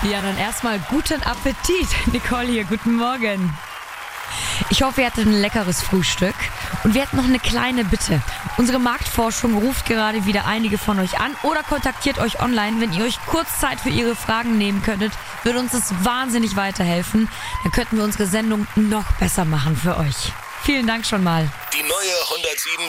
Ja, dann erstmal guten Appetit. Nicole hier, guten Morgen. Ich hoffe, ihr hattet ein leckeres Frühstück. Und wir hatten noch eine kleine Bitte. Unsere Marktforschung ruft gerade wieder einige von euch an oder kontaktiert euch online. Wenn ihr euch kurz Zeit für ihre Fragen nehmen könntet, würde uns das wahnsinnig weiterhelfen. Dann könnten wir unsere Sendung noch besser machen für euch. Vielen Dank schon mal. Die neue 107